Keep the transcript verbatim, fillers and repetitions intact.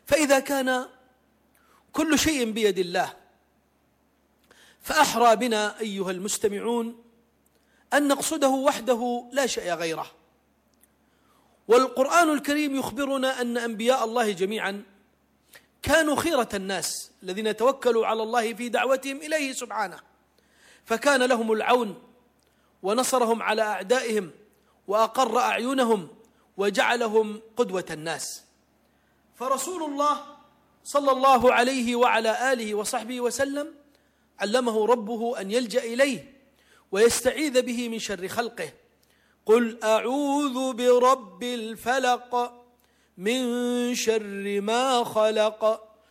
فإذا كان كل شيء بيد الله فأحرى بنا أيها المستمعون أن نقصده وحده لا شيء غيره. والقرآن الكريم يخبرنا أن أنبياء الله جميعا كانوا خيرة الناس الذين توكلوا على الله في دعوتهم إليه سبحانه، فكان لهم العون ونصرهم على أعدائهم وأقر أعينهم وجعلهم قدوة الناس. فرسول الله صلى الله عليه وعلى آله وصحبه وسلم علمه ربه أن يلجأ إليه ويستعيذ به من شر خلقه. قل أعوذ برب الفلق من شر ما خلق